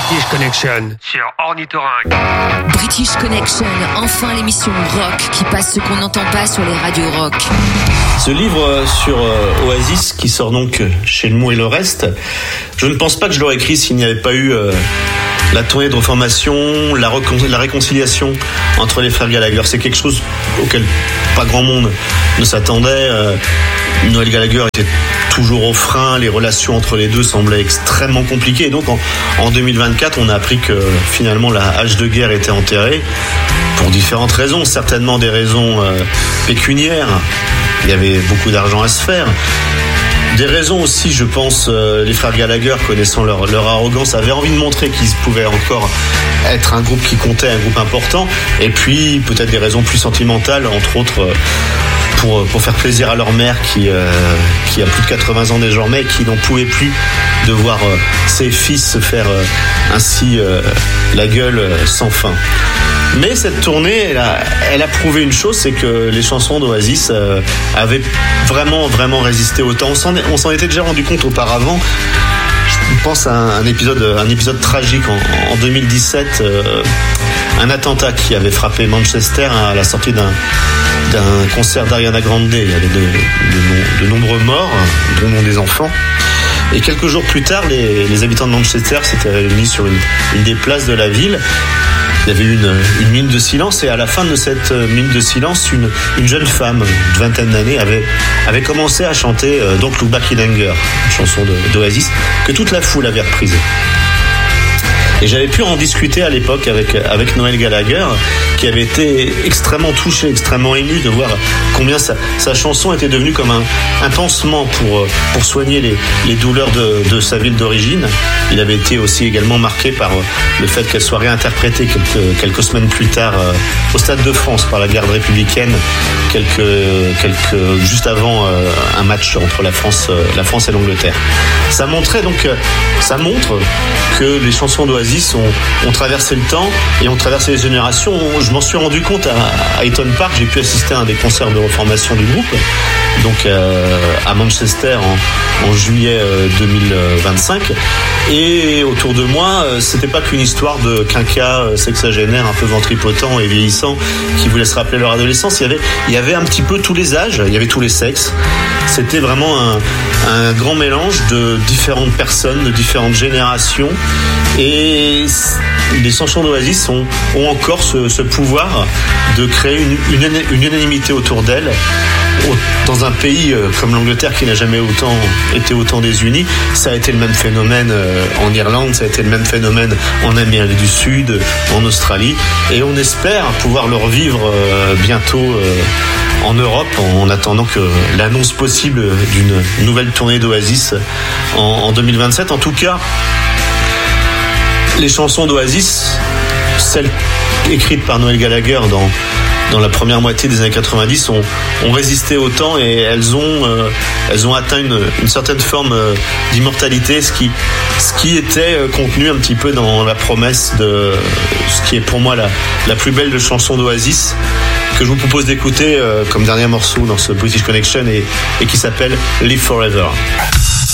British Connection sur Ornithorynque. British Connection, enfin l'émission rock qui passe ce qu'on n'entend pas sur les radios rock. Ce livre sur Oasis, qui sort donc chez Le Mot et le Reste, je ne pense pas que je l'aurais écrit s'il n'y avait pas eu la tournée de reformation, la réconciliation entre les frères Gallagher. C'est quelque chose auquel pas grand monde ne s'attendait. Noël Gallagher était toujours au frein, les relations entre les deux semblaient extrêmement compliquées. Et donc en 2024, on a appris que finalement la hache de guerre était enterrée pour différentes raisons, certainement des raisons pécuniaires. Il y avait beaucoup d'argent à se faire. Des raisons aussi, je pense, les frères Gallagher, connaissant leur arrogance, avaient envie de montrer qu'ils pouvaient encore être un groupe qui comptait, un groupe important. Et puis, peut-être des raisons plus sentimentales, entre autres, pour faire plaisir à leur mère qui a plus de 80 ans désormais, qui n'en pouvait plus de voir ses fils se faire ainsi la gueule sans fin. Mais cette tournée, elle a prouvé une chose, c'est que les chansons d'Oasis avaient vraiment résisté au temps. On s'en était déjà rendu compte auparavant. Je pense à un épisode tragique en 2017, un attentat qui avait frappé Manchester à la sortie d'un concert d'Ariana Grande. Il y avait de nombreux morts, dont des enfants. Et quelques jours plus tard, les habitants de Manchester s'étaient réunis sur une des places de la ville. Il y avait eu une minute de silence, et à la fin de cette minute de silence, une jeune femme de vingtaine d'années avait commencé à chanter Don't Look Back in Anger, une chanson d'Oasis que toute la foule avait reprise. Et j'avais pu en discuter à l'époque avec Noël Gallagher, qui avait été extrêmement touché, extrêmement ému de voir combien sa chanson était devenue comme un pansement pour soigner les douleurs de sa ville d'origine. Il avait été aussi également marqué par le fait qu'elle soit réinterprétée quelques semaines plus tard au Stade de France par la garde républicaine, juste avant un match entre la France et l'Angleterre. Ça montre que les chansons d'Oasis ont traversé le temps et ont traversé les générations. Je m'en suis rendu compte à Eaton Park. J'ai pu assister à un des concerts de reformation du groupe, donc à Manchester en juillet 2025. Et autour de moi, c'était pas qu'une histoire de quinquas sexagénaires un peu ventripotents et vieillissants qui voulaient se rappeler leur adolescence. Il y avait un petit peu tous les âges, il y avait tous les sexes. C'était vraiment un grand mélange de différentes personnes, de différentes générations. Et les chansons d'Oasis ont encore ce pouvoir de créer une unanimité autour d'elles. Dans un pays comme l'Angleterre qui n'a jamais été autant désuni. Ça a été le même phénomène en Irlande, ça a été le même phénomène en Amérique du Sud, en Australie, et on espère pouvoir le revivre bientôt en Europe, en attendant que l'annonce possible d'une nouvelle tournée d'Oasis en 2027. En tout cas, les chansons d'Oasis, celles écrites par Noël Gallagher dans la première moitié des années 90 ont résisté au temps, et elles ont atteint une certaine forme d'immortalité, ce qui était contenu un petit peu dans la promesse de ce qui est pour moi la plus belle de chansons d'Oasis, que je vous propose d'écouter comme dernier morceau dans ce British Connection, et qui s'appelle Live Forever.